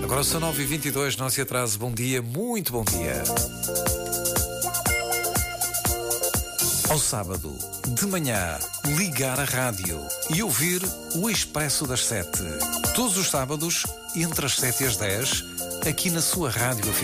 Agora são 9h22, não se atrase. Bom dia, muito bom dia. Ao sábado, de manhã, ligar a rádio e ouvir o Expresso das 7. Todos os sábados, entre as 7 e as 10, aqui na sua rádio.